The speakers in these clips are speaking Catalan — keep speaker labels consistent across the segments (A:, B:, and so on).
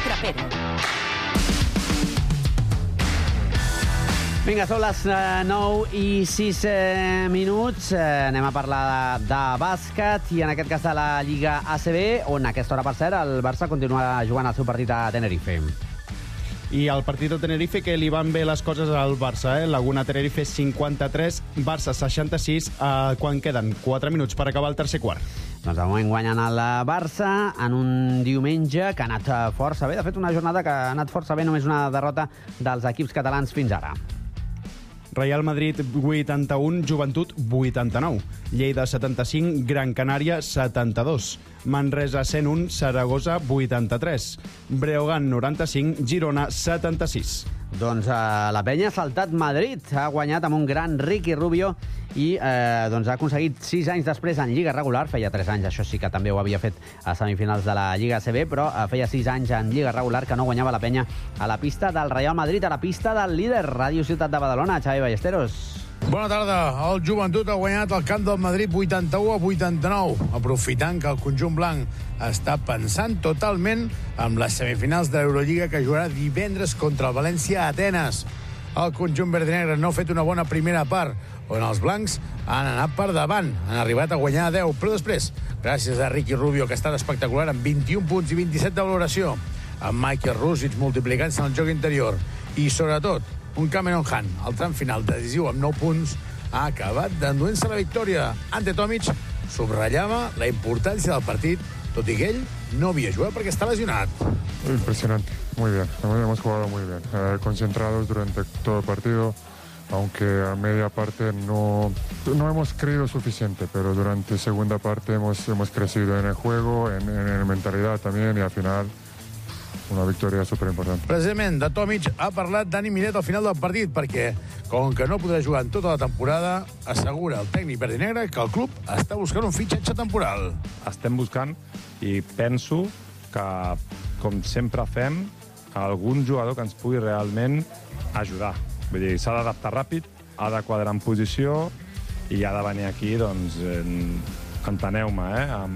A: Trapero.
B: Vinga, són les 9:06. Anem a parlar de bàsquet i en aquest cas de la Lliga ACB, on a aquesta hora, per cert, el Barça continua jugant el seu partit a Tenerife.
C: I el partit de Tenerife, que li van bé les coses al Barça, Laguna Tenerife 53, Barça 66, quan queden 4 minuts per acabar el tercer quart.
B: Doncs de moment guanyant el Barça en un diumenge que ha anat força bé. De fet, una jornada que ha anat força bé, només una derrota dels equips catalans fins ara.
C: Real Madrid 81, Joventut 89, Lleida 75, Gran Canària 72, Manresa 101, Saragossa 83, Breogán 95, Girona 76.
B: Doncs la penya ha saltat Madrid, ha guanyat amb un gran Ricky Rubio i doncs ha aconseguit 6 anys després en Lliga regular. Feia 3 anys, això sí que també ho havia fet a semifinals de la Lliga ACB, però feia 6 anys en Lliga regular que no guanyava la penya a la pista del Real Madrid, a la pista del líder, Ràdio Ciutat de Badalona. Xavi Ballesteros.
D: Bona tarda. El Joventut ha guanyat el camp del Madrid 81-89, aprofitant que el conjunt blanc està pensant totalment en les semifinals de l'Eurolliga que jugarà divendres contra el València a Atenes. El conjunt verd-i-negre no ha fet una bona primera part, on els blancs han anat per davant, han arribat a guanyar 10, però després, gràcies a Ricky Rubio, que ha estat espectacular amb 21 punts i 27 de valoració, amb Michael Rusic multiplicant-se en el joc interior, i sobretot, un Cameron Hunt, al tram final decisiu amb 9 punts, ha acabat d'enduent-se la victòria. Ante Tomic subratllava la importància del partit, tot i que ell no havia jugat perquè està lesionat.
E: Impresionante, muy bien, hemos jugado muy bien, concentrados durante todo el partido, aunque a media parte no hemos creído suficiente, pero durante segunda parte hemos crecido en el juego, en mentalidad también, y al final una victòria superimportant.
D: Precisament, de Tomic ha parlat Dani Miret al final del partit, perquè, com que no podrà jugar en tota la temporada, assegura el tècnic verd-i-negre que el club està buscant un fitxatge temporal.
F: Estem buscant, i penso que, com sempre fem, algun jugador que ens pugui realment ajudar. Vull dir, s'ha d'adaptar ràpid, ha de quadrar en posició i ha de venir aquí, doncs, enteneu-me,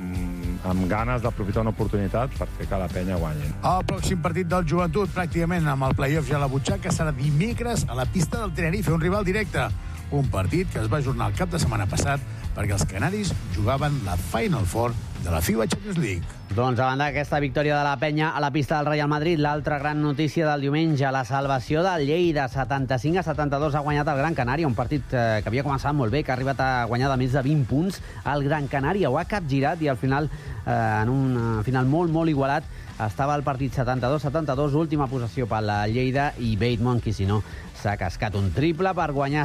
F: amb ganes d'aprofitar una oportunitat per fer que la penya guanyi.
D: El pròxim partit del Joventut, pràcticament amb el play-off ja a la butxaca, serà dimecres a la pista del Tenerife, un rival directe. Un partit que es va ajornar el cap de setmana passat perquè els canaris jugaven la Final Four de la FIBA Champions League.
B: Doncs davant d'aquesta victòria de la penya a la pista del Real Madrid, l'altra gran notícia del diumenge, la salvació del Lleida, 75-72 ha guanyat el Gran Canària, un partit que havia començat molt bé, que ha arribat a guanyar de més de 20 punts. El Gran Canària ho ha capgirat i al final, en un final molt, molt igualat, estava el partit 72-72, última possessió per la Lleida, i Bateman, qui si no, s'ha cascat un triple per guanyar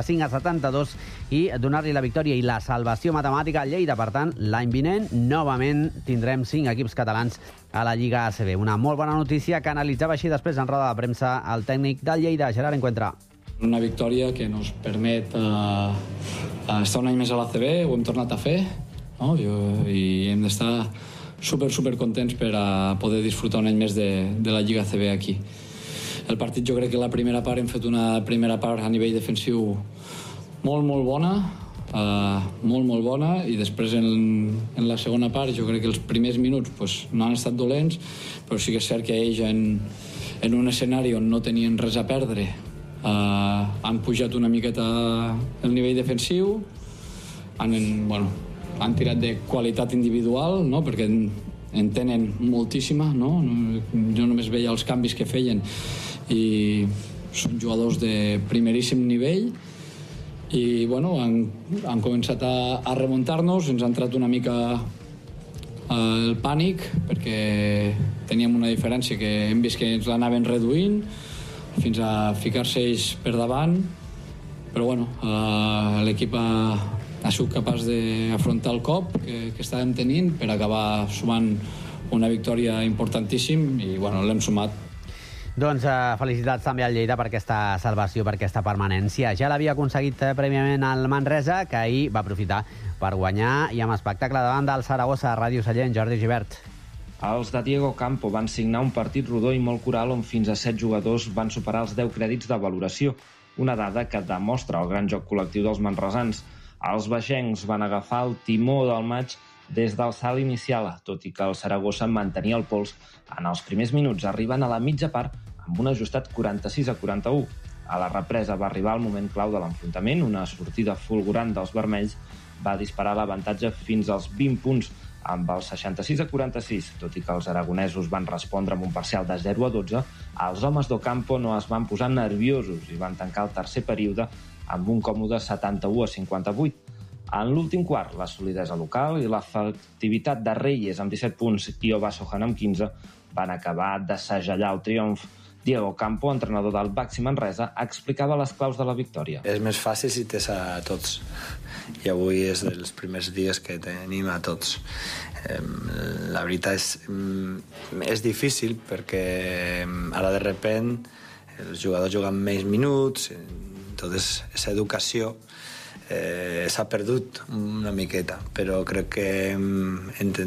B: 75-72 i donar-li la victòria i la salvació matemàtica al Lleida. Per tant, l'any vinent, novament, tindrem 5 equips catalans a la Lliga ACB. Una molt bona notícia que analitzava així després en roda de premsa el tècnic del Lleida, Gerard Encuentra.
G: Una victòria que nos permet estar un any més a l'ACB, ho hem tornat a fer, no? I hem d'estar super contents per a poder disfrutar un any més de la Lliga ACB aquí. El partit, jo crec que la primera part hem fet una primera part a nivell defensiu molt bona, molt bona, i després en la segona part jo crec que els primers minuts no han estat dolents, però sí que és cert que ells en un escenari on no tenien res a perdre han pujat una miqueta el nivell defensiu, han tirat de qualitat individual, no? Perquè en tenen moltíssima, no? Jo només veia els canvis que feien i són jugadors de primeríssim nivell i han començat a remuntar-nos, ens ha entrat una mica el pànic perquè teníem una diferència que hem vist que ens l'anaven reduint fins a ficar-se ells per davant, però l'equip ha sigut capaç d'afrontar el cop que estàvem tenint per acabar sumant una victòria importantíssim i l'hem sumat.
B: Doncs felicitats també al Lleida per aquesta salvació, per aquesta permanència. Ja l'havia aconseguit prèviament el Manresa, que ahir va aprofitar per guanyar i amb espectacle davant del Saragossa. Ràdio Sallent, Jordi Gibert.
H: Els de Diego Campo van signar un partit rodó i molt coral on fins a 7 jugadors van superar els 10 crèdits de valoració, una dada que demostra el gran joc col·lectiu dels manresans. Els baixencs van agafar el timó del maig des del salt inicial, tot i que el Saragossa mantenia el pols en els primers minuts, arribant a la mitja part amb un ajustat 46-41. A la represa va arribar el moment clau de l'enfrontament, una sortida fulgurant dels vermells va disparar l'avantatge fins als 20 punts amb el 66-46. Tot i que els aragonesos van respondre amb un parcial de 0-12, els homes d'Ocampo no es van posar nerviosos i van tancar el tercer període amb un còmode 71-58. En l'últim quart, la solidesa local i l'efectivitat de Reyes amb 17 punts i Obasohan amb 15 van acabar de segellar el triomf. Diego Campo, entrenador del Baxi Manresa, explicava les claus de la victòria.
A: És més fàcil si tens a tots. I avui és dels primers dies que tenim a tots. La veritat és difícil perquè ara de repent els jugadors juguen més minuts, entonces esa educació s'ha perdut una miqueta, però crec que hem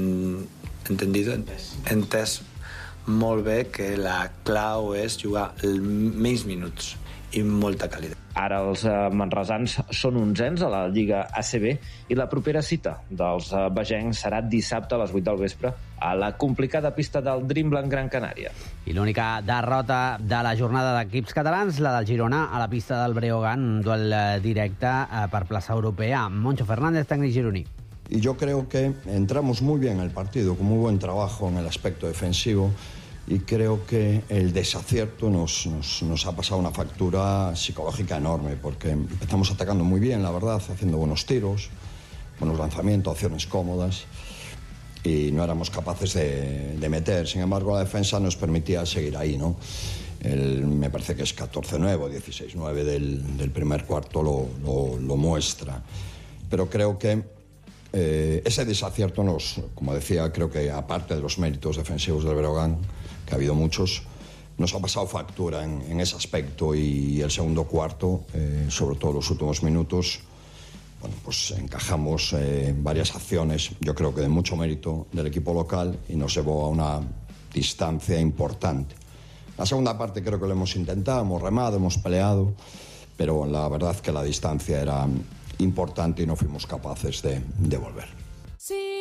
A: entès molt bé que la clau és jugar menys minuts i molta qualitat.
H: Ara els manresans són 11ens a la Lliga ACB i la propera cita dels vegencs serà dissabte a les 8 del vespre a la complicada pista del Dreamland Gran Canària.
B: I l'única derrota de la jornada d'equips catalans, la del Girona, a la pista del Breogán, un duel directe per plaça europea. Moncho Fernández, tècnic gironí.
I: Y yo creo que entramos muy bien en el partido, con muy buen trabajo en el aspecto defensivo, y creo que el desacierto nos ha pasado una factura psicológica enorme, porque empezamos atacando muy bien, la verdad, haciendo buenos tiros, buenos lanzamientos, acciones cómodas, y no éramos capaces de meter. Sin embargo, la defensa nos permitía seguir ahí, ¿no? Me parece que es 14-9 o 16-9 del primer cuarto lo muestra. Pero creo que ese desacierto como decía, creo que aparte de los méritos defensivos del Breogán, que ha habido muchos, nos ha pasado factura en ese aspecto, y el segundo cuarto, sobre todo los últimos minutos, bueno, pues encajamos varias acciones, yo creo que de mucho mérito del equipo local, y nos llevó a una distancia importante. La segunda parte creo que lo hemos intentado, hemos remado, hemos peleado, pero la verdad que la distancia era importante y no fuimos capaces de volver.